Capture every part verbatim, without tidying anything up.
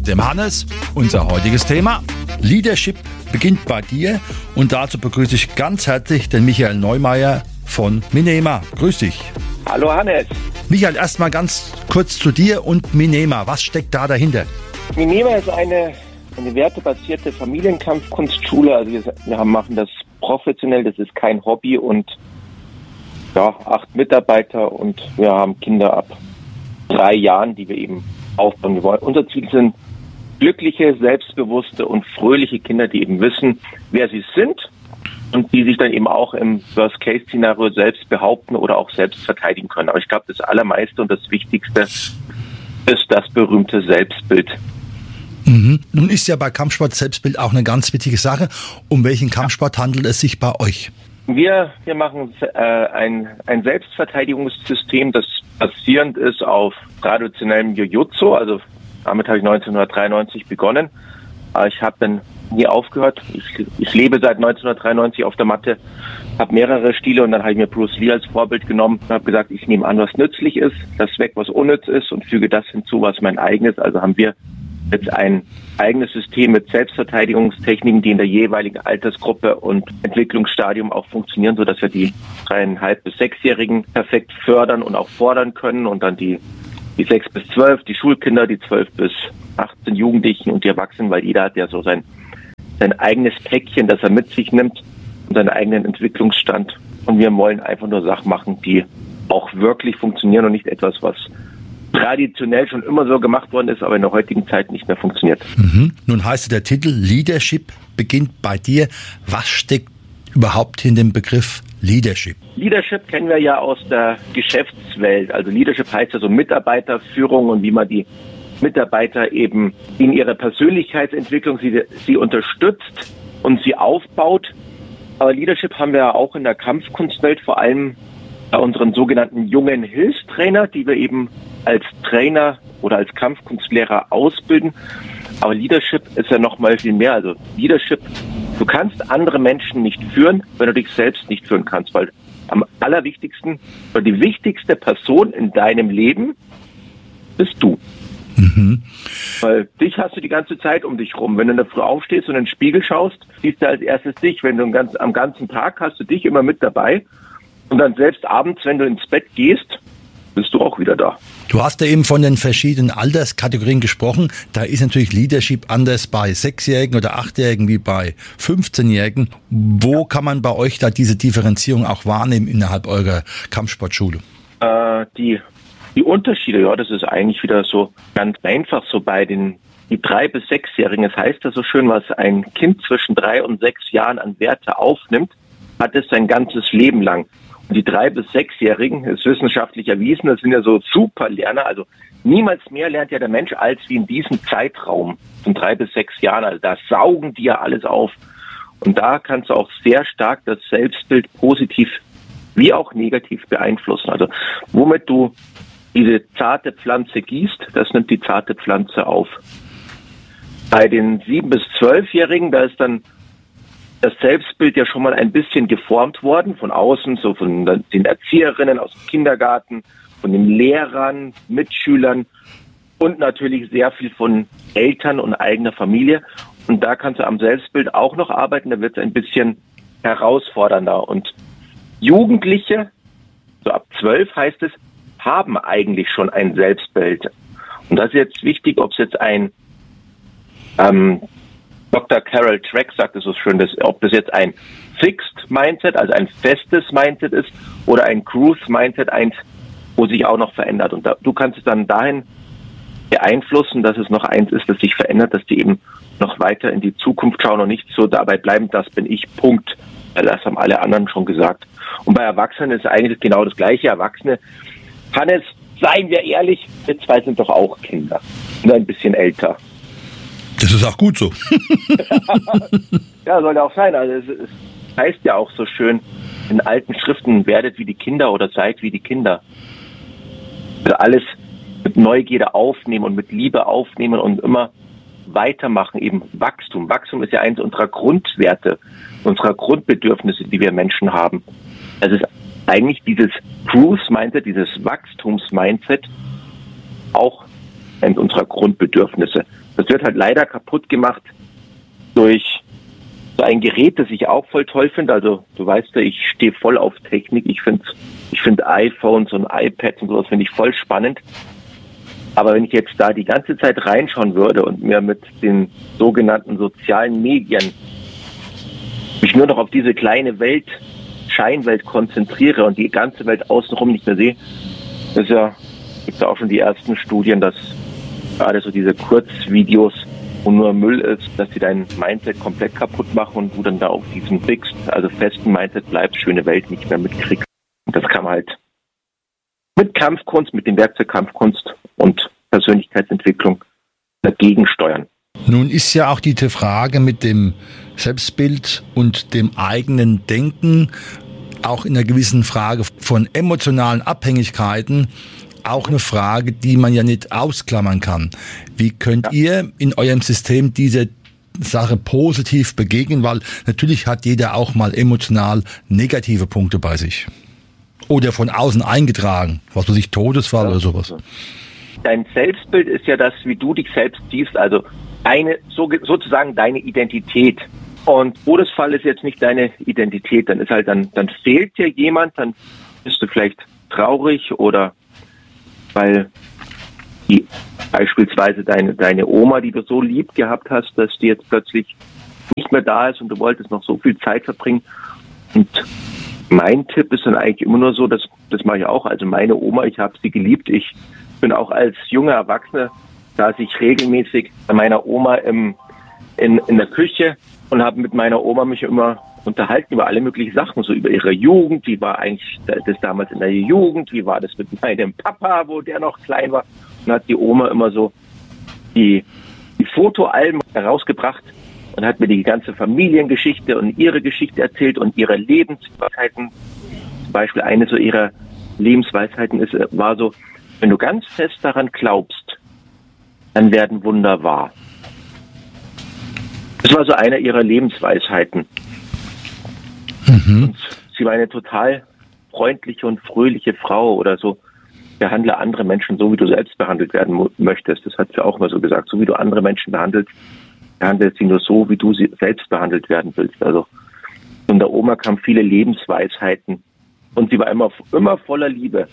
dem Hannes. Unser heutiges Thema: Leadership beginnt bei dir. Und dazu begrüße ich ganz herzlich den Michael Neumeier von Minema. Grüß dich. Hallo Hannes. Michael, erstmal ganz kurz zu dir und Minema. Was steckt da dahinter? Minema ist eine, eine wertebasierte Familienkampfkunstschule. Also wir, wir haben, machen das professionell, das ist kein Hobby, und ja, acht Mitarbeiter, und wir haben Kinder ab drei Jahren, die wir eben aufbauen. Wir wollen, unser Ziel sind glückliche, selbstbewusste und fröhliche Kinder, die eben wissen, wer sie sind und die sich dann eben auch im Worst-Case-Szenario selbst behaupten oder auch selbst verteidigen können. Aber ich glaube, das Allermeiste und das Wichtigste ist das berühmte Selbstbild. Mhm. Nun ist ja bei Kampfsport Selbstbild auch eine ganz wichtige Sache. Um welchen Kampfsport handelt es sich bei euch? Wir, wir machen äh, ein, ein Selbstverteidigungssystem, das basierend ist auf traditionellem Jiu-Jitsu. Also damit habe ich neunzehnhundertdreiundneunzig begonnen. Aber ich habe dann nie aufgehört. Ich, ich lebe seit neunzehnhundertdreiundneunzig auf der Matte, habe mehrere Stile, und dann habe ich mir Bruce Lee als Vorbild genommen und habe gesagt, ich nehme an, was nützlich ist, lass weg, was unnütz ist, und füge das hinzu, was mein eigenes. Also haben wir jetzt ein eigenes System mit Selbstverteidigungstechniken, die in der jeweiligen Altersgruppe und Entwicklungsstadium auch funktionieren, sodass wir die dreieinhalb bis sechsjährigen perfekt fördern und auch fordern können, und dann die die sechs bis zwölf, die Schulkinder, die zwölf bis achtzehn Jugendlichen und die Erwachsenen, weil jeder hat ja so sein sein eigenes Päckchen, das er mit sich nimmt, und seinen eigenen Entwicklungsstand. Und wir wollen einfach nur Sachen machen, die auch wirklich funktionieren und nicht etwas, was traditionell schon immer so gemacht worden ist, aber in der heutigen Zeit nicht mehr funktioniert. Mhm. Nun heißt der Titel Leadership beginnt bei dir. Was steckt überhaupt in dem Begriff Leadership? Leadership kennen wir ja aus der Geschäftswelt. Also Leadership heißt ja so Mitarbeiterführung und wie man die Mitarbeiter eben in ihrer Persönlichkeitsentwicklung sie, sie unterstützt und sie aufbaut. Aber Leadership haben wir ja auch in der Kampfkunstwelt, vor allem bei unseren sogenannten jungen Hilfstrainer, die wir eben als Trainer oder als Kampfkunstlehrer ausbilden. Aber Leadership ist ja noch mal viel mehr. Also Leadership, du kannst andere Menschen nicht führen, wenn du dich selbst nicht führen kannst, weil am allerwichtigsten oder die wichtigste Person in deinem Leben bist du. Mhm. Weil dich hast du die ganze Zeit um dich rum. Wenn du in der Früh aufstehst und in den Spiegel schaust, siehst du als erstes dich. Wenn du ganz, am ganzen Tag hast du dich immer mit dabei. Und dann selbst abends, wenn du ins Bett gehst, bist du auch wieder da. Du hast ja eben von den verschiedenen Alterskategorien gesprochen. Da ist natürlich Leadership anders bei Sechsjährigen oder Achtjährigen wie bei fünfzehnjährigen. Wo kann man bei euch da diese Differenzierung auch wahrnehmen innerhalb eurer Kampfsportschule? Äh, die, die Unterschiede, ja, das ist eigentlich wieder so ganz einfach so bei den die drei- bis sechsjährigen. Es heißt ja so schön, was ein Kind zwischen drei und sechs Jahren an Werte aufnimmt, hat es sein ganzes Leben lang. Und die drei- bis sechsjährigen ist wissenschaftlich erwiesen, das sind ja so Superlerner, also niemals mehr lernt ja der Mensch als wie in diesem Zeitraum von drei bis sechs Jahren. Also da saugen die ja alles auf. Und da kannst du auch sehr stark das Selbstbild positiv wie auch negativ beeinflussen. Also womit du diese zarte Pflanze gießt, das nimmt die zarte Pflanze auf. Bei den sieben- bis zwölfjährigen, da ist dann das Selbstbild ja schon mal ein bisschen geformt worden, von außen, so von den Erzieherinnen aus dem Kindergarten, von den Lehrern, Mitschülern und natürlich sehr viel von Eltern und eigener Familie. Und da kannst du am Selbstbild auch noch arbeiten, da wird es ein bisschen herausfordernder. Und Jugendliche, so ab zwölf heißt es, haben eigentlich schon ein Selbstbild. Und das ist jetzt wichtig, ob es jetzt ein ähm, Doktor Carol Dweck sagt es so schön, dass, ob das jetzt ein Fixed Mindset, also ein festes Mindset ist, oder ein Growth Mindset, eins, wo sich auch noch verändert. Und da, du kannst es dann dahin beeinflussen, dass es noch eins ist, das sich verändert, dass die eben noch weiter in die Zukunft schauen und nicht so dabei bleiben, das bin ich, Punkt. Das haben alle anderen schon gesagt. Und bei Erwachsenen ist eigentlich genau das Gleiche. Erwachsene, Hannes, seien wir ehrlich, wir zwei sind doch auch Kinder. Nur ein bisschen älter. Das ist auch gut so. Ja, soll ja auch sein. Also es, es heißt ja auch so schön in alten Schriften, werdet wie die Kinder oder seid wie die Kinder. Also alles mit Neugierde aufnehmen und mit Liebe aufnehmen und immer weitermachen, eben Wachstum. Wachstum ist ja eines unserer Grundwerte, unserer Grundbedürfnisse, die wir Menschen haben. Es ist eigentlich dieses Growth-Mindset, dieses Wachstums-Mindset auch eines unserer Grundbedürfnisse. Das Das wird halt leider kaputt gemacht durch so ein Gerät, das ich auch voll toll finde. Also du weißt ja, ich stehe voll auf Technik. Ich finde ich finde iPhones und iPads und sowas finde ich voll spannend. Aber wenn ich jetzt da die ganze Zeit reinschauen würde und mir mit den sogenannten sozialen Medien mich nur noch auf diese kleine Welt, Scheinwelt konzentriere und die ganze Welt außenrum nicht mehr sehe, das ist ja, gibt ja auch schon die ersten Studien, dass gerade so diese Kurzvideos, wo nur Müll ist, dass sie dein Mindset komplett kaputt machen und du dann da auf diesem fixen, also festen Mindset bleibst, schöne Welt nicht mehr mitkriegst. Und das kann man halt mit Kampfkunst, mit dem Werkzeug Kampfkunst und Persönlichkeitsentwicklung dagegen steuern. Nun ist ja auch die Frage mit dem Selbstbild und dem eigenen Denken, auch in einer gewissen Frage von emotionalen Abhängigkeiten, auch eine Frage, die man ja nicht ausklammern kann. Wie könnt ja. ihr in eurem System diese Sache positiv begegnen? Weil natürlich hat jeder auch mal emotional negative Punkte bei sich. Oder von außen eingetragen, was weiß ich, Todesfall ja. oder sowas. Dein Selbstbild ist ja das, wie du dich selbst siehst, also eine, so, sozusagen deine Identität. Und Todesfall ist jetzt nicht deine Identität, dann ist halt, dann, dann fehlt dir jemand, dann bist du vielleicht traurig oder weil die, beispielsweise deine, deine Oma, die du so lieb gehabt hast, dass die jetzt plötzlich nicht mehr da ist und du wolltest noch so viel Zeit verbringen. Und mein Tipp ist dann eigentlich immer nur so, dass, das mache ich auch, also meine Oma, ich habe sie geliebt, ich bin auch als junger Erwachsener, saß ich regelmäßig bei meiner Oma im, in, in der Küche und habe mit meiner Oma mich immer unterhalten über alle möglichen Sachen, so über ihre Jugend, wie war eigentlich das damals in der Jugend, wie war das mit meinem Papa, wo der noch klein war. Und hat die Oma immer so die, die Fotoalben herausgebracht und hat mir die ganze Familiengeschichte und ihre Geschichte erzählt und ihre Lebensweisheiten. Zum Beispiel eine so ihrer Lebensweisheiten ist, war so, wenn du ganz fest daran glaubst, dann werden Wunder wahr. Das war so einer ihrer Lebensweisheiten. Mhm. Und sie war eine total freundliche und fröhliche Frau oder so. Behandle andere Menschen so, wie du selbst behandelt werden möchtest. Das hat sie auch immer so gesagt. So wie du andere Menschen behandelst, behandelt sie nur so, wie du sie selbst behandelt werden willst. Also von der Oma kamen viele Lebensweisheiten und sie war immer, immer voller Liebe.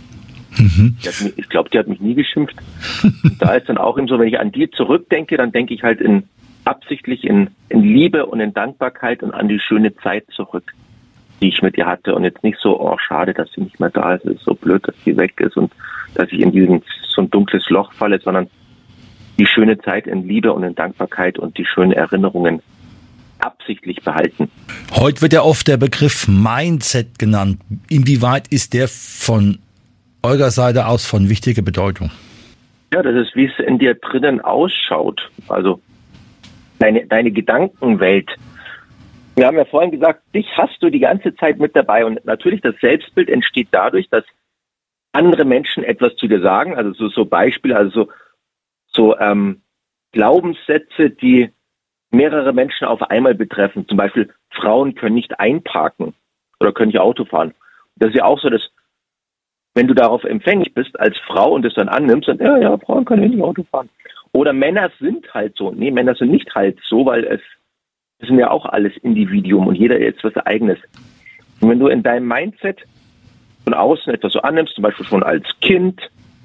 Mhm. Die hat mich, ich glaube, die hat mich nie geschimpft. Da ist dann auch eben so, wenn ich an die zurückdenke, dann denke ich halt in absichtlich in, in Liebe und in Dankbarkeit und an die schöne Zeit zurück, die ich mit ihr hatte. Und jetzt nicht so, oh, schade, dass sie nicht mehr da ist, es ist so blöd, dass sie weg ist und dass ich in diesen, so ein dunkles Loch falle, sondern die schöne Zeit in Liebe und in Dankbarkeit und die schönen Erinnerungen absichtlich behalten. Heute wird ja oft der Begriff Mindset genannt. Inwieweit ist der von eurer Seite aus von wichtiger Bedeutung? Ja, das ist, wie es in dir drinnen ausschaut. Also deine, deine Gedankenwelt. Wir haben ja vorhin gesagt, dich hast du die ganze Zeit mit dabei. Und natürlich, das Selbstbild entsteht dadurch, dass andere Menschen etwas zu dir sagen. Also so, so Beispiele, also so, so ähm, Glaubenssätze, die mehrere Menschen auf einmal betreffen. Zum Beispiel, Frauen können nicht einparken oder können nicht Auto fahren. Das ist ja auch so, dass wenn du darauf empfänglich bist als Frau und es dann annimmst, dann, ja, ja, Frauen können nicht Auto fahren. Oder Männer sind halt so. Nee, Männer sind nicht halt so, weil es, es sind ja auch alles Individuum und jeder jetzt was Eigenes. Und wenn du in deinem Mindset von außen etwas so annimmst, zum Beispiel schon als Kind,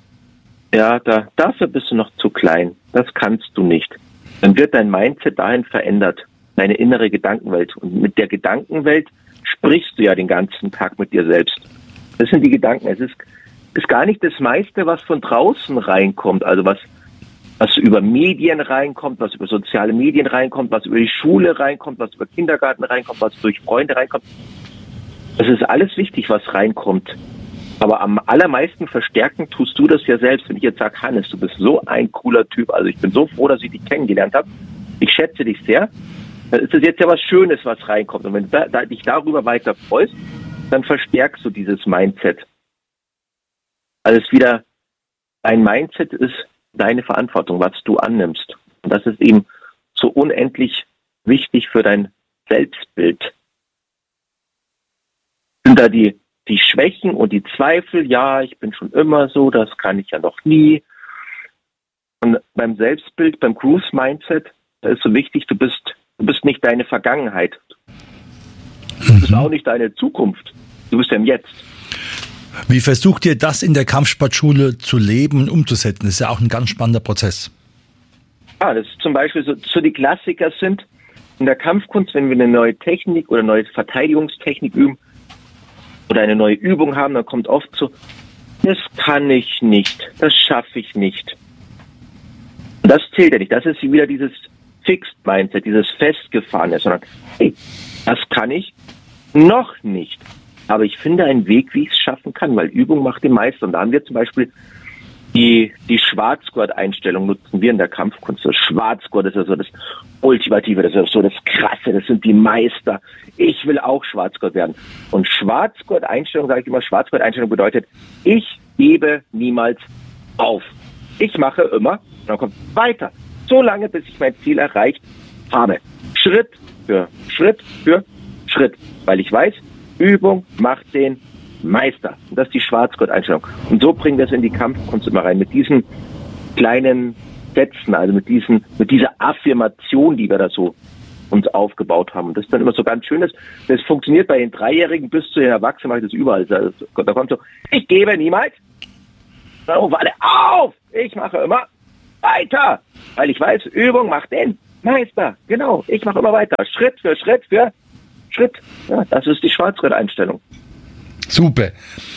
ja, da, dafür bist du noch zu klein. Das kannst du nicht. Dann wird dein Mindset dahin verändert, deine innere Gedankenwelt. Und mit der Gedankenwelt sprichst du ja den ganzen Tag mit dir selbst. Das sind die Gedanken. Es ist, ist gar nicht das meiste, was von draußen reinkommt, also was, was über Medien reinkommt, was über soziale Medien reinkommt, was über die Schule reinkommt, was über Kindergarten reinkommt, was durch Freunde reinkommt. Das ist alles wichtig, was reinkommt. Aber am allermeisten verstärken tust du das ja selbst. Wenn ich jetzt sage, Hannes, du bist so ein cooler Typ, also ich bin so froh, dass ich dich kennengelernt habe. Ich schätze dich sehr. Dann ist das jetzt ja was Schönes, was reinkommt. Und wenn du da, da, dich darüber weiter freust, dann verstärkst du dieses Mindset. Also es ist wieder, dein Mindset ist deine Verantwortung, was du annimmst. Und das ist eben so unendlich wichtig für dein Selbstbild. Sind da die, die Schwächen und die Zweifel, ja, ich bin schon immer so, das kann ich ja noch nie. Und beim Selbstbild, beim Growth Mindset, da ist so wichtig, du bist, du bist nicht deine Vergangenheit. Du bist auch nicht deine Zukunft. Du bist ja im Jetzt. Wie versucht ihr das in der Kampfsportschule zu leben und umzusetzen? Das ist ja auch ein ganz spannender Prozess. Ah, das ist zum Beispiel so, so die Klassiker sind in der Kampfkunst, wenn wir eine neue Technik oder neue Verteidigungstechnik üben oder eine neue Übung haben, dann kommt oft so, das kann ich nicht, das schaffe ich nicht. Und das zählt ja nicht. Das ist wieder dieses Fixed Mindset, dieses Festgefahrene, sondern hey, das kann ich noch nicht. Aber ich finde einen Weg, wie ich es schaffen kann, weil Übung macht den Meister. Und da haben wir zum Beispiel die, die Schwarzgurt-Einstellung nutzen wir in der Kampfkunst. Das Schwarzgurt ist ja so das Ultimative, das ist ja so das Krasse, das sind die Meister. Ich will auch Schwarzgurt werden. Und Schwarzgurt-Einstellung, sage ich immer, Schwarzgurt-Einstellung bedeutet, ich gebe niemals auf. Ich mache immer, und dann kommt weiter, so lange, bis ich mein Ziel erreicht habe. Schritt für Schritt für Schritt, weil ich weiß, Übung macht den Meister. Und das ist die Schwarzgurt-Einstellung. Und so bringen wir es in die Kampfkunst immer rein, mit diesen kleinen Sätzen, also mit diesen, mit dieser Affirmation, die wir da so uns aufgebaut haben. Und das ist dann immer so ganz schön. Das, das funktioniert bei den Dreijährigen bis zu den Erwachsenen, mache ich das überall. Also, da kommt so, ich gebe niemals. Dann rufen alle auf. Ich mache immer weiter. Weil ich weiß, Übung macht den Meister. Genau. Ich mache immer weiter. Schritt für Schritt für Schritt. Ja, das ist die Schwarzgurt-Einstellung. Super.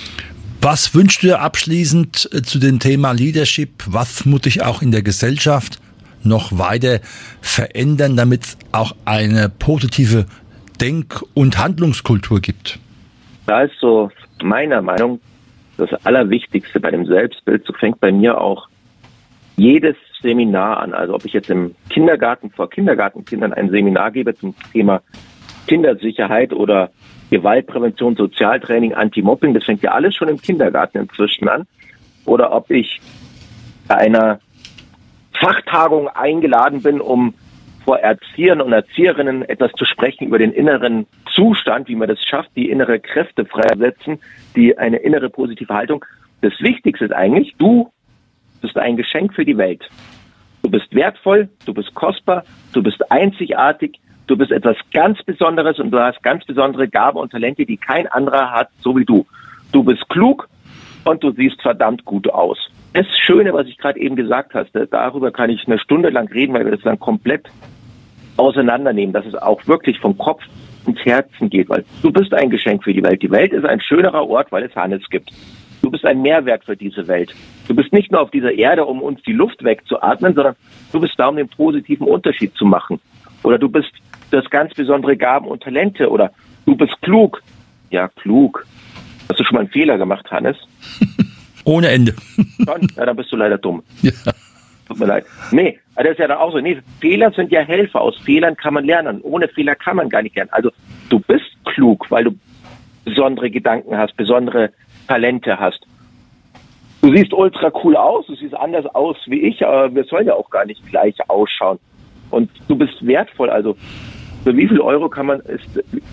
Was wünschst du dir abschließend zu dem Thema Leadership? Was muss sich auch in der Gesellschaft noch weiter verändern, damit es auch eine positive Denk- und Handlungskultur gibt? Da ist so meiner Meinung das Allerwichtigste bei dem Selbstbild. So fängt bei mir auch jedes Seminar an. Also ob ich jetzt im Kindergarten vor Kindergartenkindern ein Seminar gebe zum Thema Kindersicherheit oder Gewaltprävention, Sozialtraining, Anti-Mobbing, das fängt ja alles schon im Kindergarten inzwischen an. Oder ob ich bei einer Fachtagung eingeladen bin, um vor Erziehern und Erzieherinnen etwas zu sprechen über den inneren Zustand, wie man das schafft, die innere Kräfte freisetzen, die eine innere positive Haltung. Das Wichtigste ist eigentlich, du bist ein Geschenk für die Welt. Du bist wertvoll, du bist kostbar, du bist einzigartig, du bist etwas ganz Besonderes und du hast ganz besondere Gaben und Talente, die kein anderer hat, so wie du. Du bist klug und du siehst verdammt gut aus. Das Schöne, was ich gerade eben gesagt habe, darüber kann ich eine Stunde lang reden, weil wir das dann komplett auseinandernehmen, dass es auch wirklich vom Kopf ins Herzen geht, weil du bist ein Geschenk für die Welt. Die Welt ist ein schönerer Ort, weil es Hannes gibt. Du bist ein Mehrwert für diese Welt. Du bist nicht nur auf dieser Erde, um uns die Luft wegzuatmen, sondern du bist da, um den positiven Unterschied zu machen. Oder du bist das ganz besondere Gaben und Talente. Oder du bist klug. Ja, klug. Hast du schon mal einen Fehler gemacht, Hannes? Ohne Ende. Schon? Ja, dann bist du leider dumm. Ja. Tut mir leid. Nee, das ist ja dann auch so. Nee, Fehler sind ja Helfer. Aus Fehlern kann man lernen. Ohne Fehler kann man gar nicht lernen. Also du bist klug, weil du besondere Gedanken hast, besondere Talente hast. Du siehst ultra cool aus, du siehst anders aus wie ich, aber wir sollen ja auch gar nicht gleich ausschauen. Und du bist wertvoll, also für wie viel Euro kann man, ist,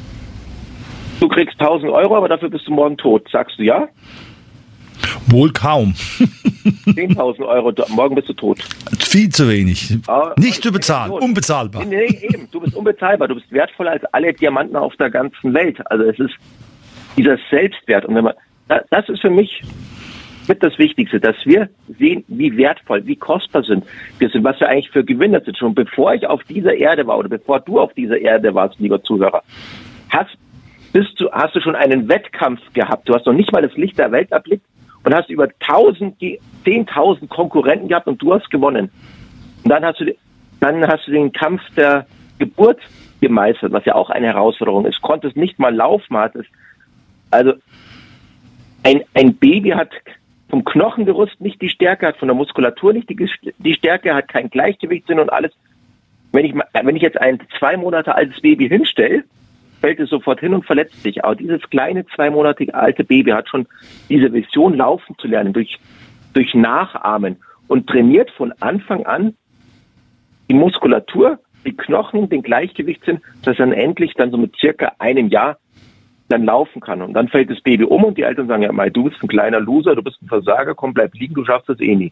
du kriegst tausend Euro, aber dafür bist du morgen tot. Sagst du ja? Wohl kaum. zehntausend Euro, morgen bist du tot. Viel zu wenig. Aber nicht zu bezahlen, unbezahlbar. Nee, nee, eben, du bist unbezahlbar, du bist wertvoller als alle Diamanten auf der ganzen Welt. Also es ist dieser Selbstwert. Und wenn man, das ist für mich mit das Wichtigste, dass wir sehen, wie wertvoll, wie kostbar sind wir sind, was wir eigentlich für Gewinner sind. Schon bevor ich auf dieser Erde war oder bevor du auf dieser Erde warst, lieber Zuhörer, hast, bist du, hast du schon einen Wettkampf gehabt. Du hast noch nicht mal das Licht der Welt erblickt und hast über tausend, zehntausend Konkurrenten gehabt und du hast gewonnen. Und dann hast du, dann hast du den Kampf der Geburt gemeistert, was ja auch eine Herausforderung ist. Konntest nicht mal laufen, hattest, also ein, ein Baby hat vom Knochengerüst nicht die Stärke, hat von der Muskulatur nicht die, die Stärke, hat kein Gleichgewichtssinn und alles. Wenn ich, wenn ich jetzt ein zwei Monate altes Baby hinstelle, fällt es sofort hin und verletzt sich. Aber dieses kleine, zwei Monate alte Baby hat schon diese Vision, laufen zu lernen, durch, durch Nachahmen und trainiert von Anfang an die Muskulatur, die Knochen, den Gleichgewichtssinn, dass dann endlich dann so mit circa einem Jahr dann laufen kann. Und dann fällt das Baby um und die Eltern sagen, ja, Mai, du bist ein kleiner Loser, du bist ein Versager, komm, bleib liegen, du schaffst das eh nie.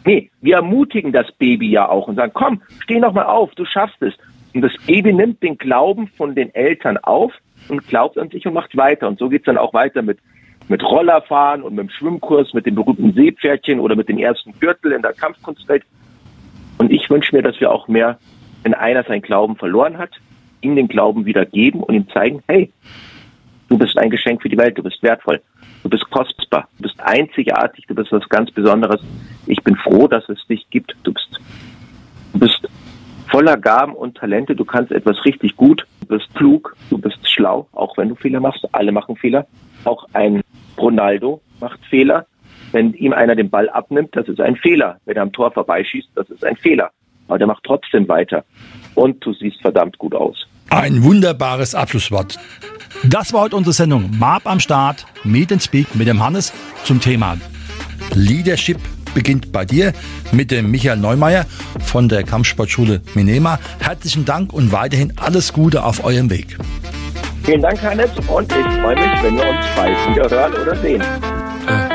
Nee, wir ermutigen das Baby ja auch und sagen, komm, steh noch mal auf, du schaffst es. Und das Baby nimmt den Glauben von den Eltern auf und glaubt an sich und macht weiter. Und so geht's dann auch weiter mit, mit Rollerfahren und mit dem Schwimmkurs, mit dem berühmten Seepferdchen oder mit dem ersten Gürtel in der Kampfkunstwelt. Und ich wünsche mir, dass wir auch mehr, wenn einer seinen Glauben verloren hat, ihm den Glauben wieder geben und ihm zeigen, hey, du bist ein Geschenk für die Welt, du bist wertvoll, du bist kostbar, du bist einzigartig, du bist was ganz Besonderes. Ich bin froh, dass es dich gibt. Du bist, du bist voller Gaben und Talente, du kannst etwas richtig gut, du bist klug, du bist schlau, auch wenn du Fehler machst. Alle machen Fehler. Auch ein Ronaldo macht Fehler. Wenn ihm einer den Ball abnimmt, das ist ein Fehler. Wenn er am Tor vorbeischießt, das ist ein Fehler. Aber der macht trotzdem weiter. Und du siehst verdammt gut aus. Ein wunderbares Abschlusswort. Das war heute unsere Sendung Marb am Start, Meet and Speak mit dem Hannes zum Thema Leadership beginnt bei dir mit dem Michael Neumeier von der Kampfsportschule Minema. Herzlichen Dank und weiterhin alles Gute auf eurem Weg. Vielen Dank, Hannes, und ich freue mich, wenn wir uns bald wieder hören oder sehen.